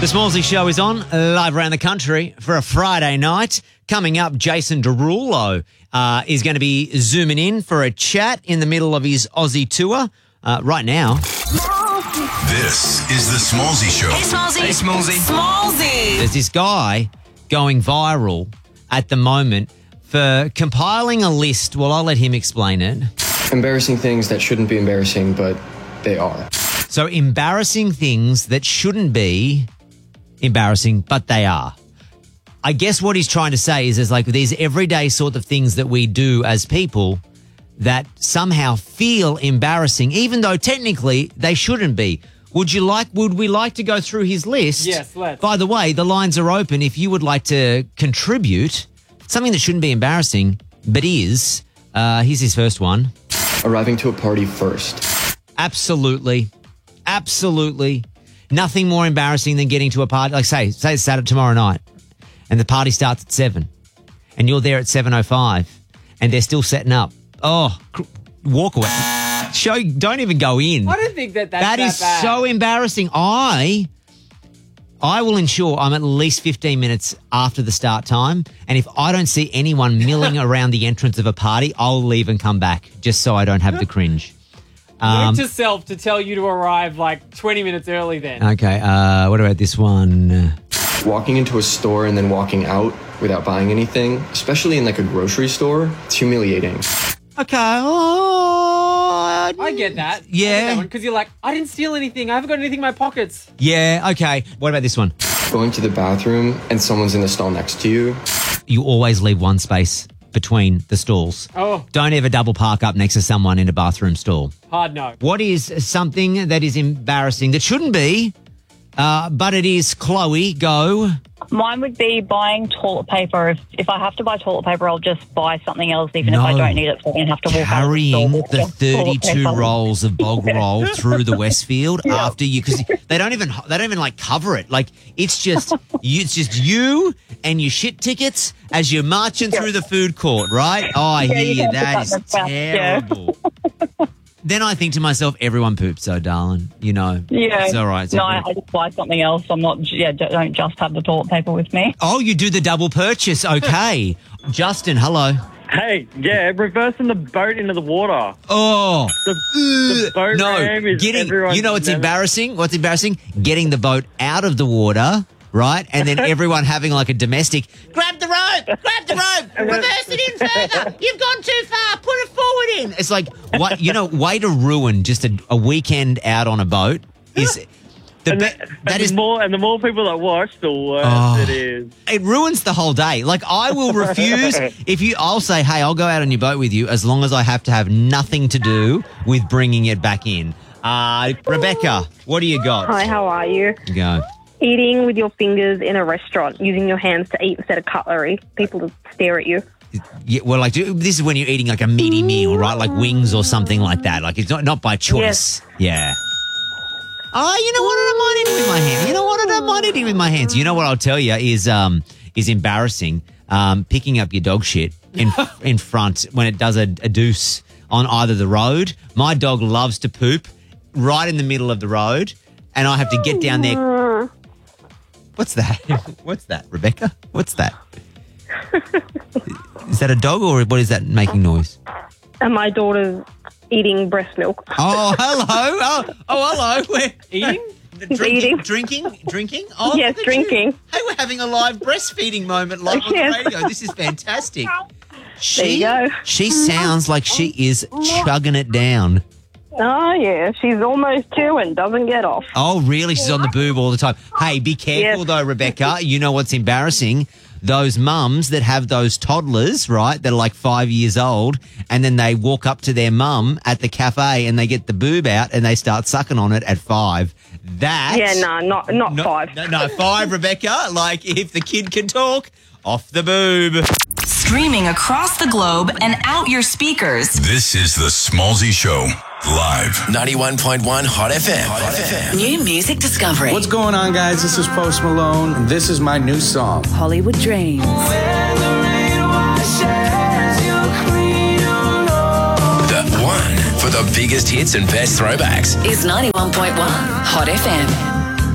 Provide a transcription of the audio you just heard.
The Smallsy Show is on live around the country for a Friday night. Coming up, Jason Derulo is going to be zooming in for a chat in the middle of his Aussie tour right now. This is The Smallsy Show. Hey, Smallsy. Hey, Smallsy. Smallsy. There's this guy going viral at the moment for compiling a list. Well, I'll let him explain it. Embarrassing things that shouldn't be embarrassing, but they are. So embarrassing things that shouldn't be embarrassing, but they are. I guess what he's trying to say is there's like these everyday sort of things that we do as people that somehow feel embarrassing, even though technically they shouldn't be. Would we like to go through his list? Yes, let's. By the way, the lines are open if you would like to contribute something that shouldn't be embarrassing, but is. Here's his first one. Arriving to a party first. Absolutely. Absolutely. Nothing more embarrassing than getting to a party. Like say it's Saturday tomorrow night and the party starts at 7 and you're there at 7:05 and they're still setting up. Oh, walk away. Don't even go in. I don't think that's that is bad. so embarrassing. I will ensure I'm at least 15 minutes after the start time. And if I don't see anyone milling around the entrance of a party, I'll leave and come back just so I don't have the cringe. Note to self to tell you to arrive like 20 minutes early then. Okay, what about this one? Walking into a store and then walking out without buying anything, especially in like a grocery store, it's humiliating. Okay. I get that. Yeah. Because you're like, I didn't steal anything. I haven't got anything in my pockets. Yeah, okay. What about this one? Going to the bathroom and someone's in the stall next to you. You always leave one space between the stalls. Oh. Don't ever double park up next to someone in a bathroom stall. Hard no. What is something that is embarrassing that shouldn't be, but it is? Chloe, go. Mine would be buying toilet paper. If I have to buy toilet paper, I'll just buy something else, even if I don't need it. So I don't have to walk out of the store Carrying with the just toilet 32 paper. rolls of bog roll through the Westfield after you, because they don't even like cover it. Like it's just you and your shit tickets as you're marching through the food court, right? Oh, I hear you. That is terrible. Then I think to myself, everyone poops, so darling, you know. Yeah. It's all right. No, I just buy something else. I'm not. Yeah, don't just have the toilet paper with me. Oh, you do the double purchase. Okay. Justin, hello. Hey, yeah, reversing the boat into the water. Oh. The boat ram is everyone's you know what's never- embarrassing? What's embarrassing? Getting the boat out of the water, right? And then everyone having like a domestic, grab the rope, reverse it in further. You've gone too far, put it forward in. It's like, what, way to ruin just a weekend out on a boat is... The more people that watch, the worse it is. It ruins the whole day. Like, I will refuse I'll say, hey, I'll go out on your boat with you as long as I have to have nothing to do with bringing it back in. Rebecca, what do you got? Hi, how are you? Go. Eating with your fingers in a restaurant, using your hands to eat instead of cutlery. People just stare at you. Yeah, well, like, this is when you're eating like a meaty meal, right? Like wings or something like that. Like, it's not by choice. Yes. Yeah. Oh, you know what? I don't mind eating with my hands. You know what? I don't mind eating with my hands. You know what I'll tell you is embarrassing. Picking up your dog shit in front when it does a deuce on either the road. My dog loves to poop right in the middle of the road, and I have to get down there. What's that? What's that, Rebecca? What's that? Is that a dog or what is that making noise? And my daughter's eating breast milk. Oh, hello. Oh, hello. We're Eating? Eating. Drinking? Oh, Yes, look at drinking. you. Hey, we're having a live breastfeeding moment live on the Yes. radio. This is fantastic. There you go. She sounds like she is chugging it down. Oh, yeah. She's almost 2 and doesn't get off. Oh, really? She's on the boob all the time. Hey, be careful Yes. though, Rebecca. You know what's embarrassing? Those mums that have those toddlers, right, that are like 5 years old, and then they walk up to their mum at the cafe and they get the boob out and they start sucking on it at 5. That... Yeah, no, not 5. No, 5, Rebecca. Like, if the kid can talk, off the boob. Streaming across the globe and out your speakers. This is The Smallsy Show. Live. 91.1 Hot FM. New music discovery. What's going on, guys? This is Post Malone, and this is my new song. Hollywood Dreams. The one for the biggest hits and best throwbacks. Is 91.1 Hot FM.